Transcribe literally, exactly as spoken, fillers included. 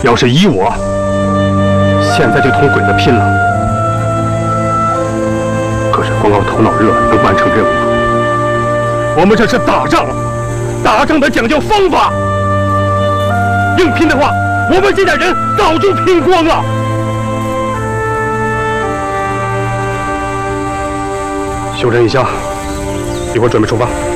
要是依我，现在就同鬼子拼了。可是光靠头脑热能完成任务吗？我们这是打仗，打仗得讲究方法。硬拼的话，我们这点人早就拼光了。休整一下，一会儿准备出发。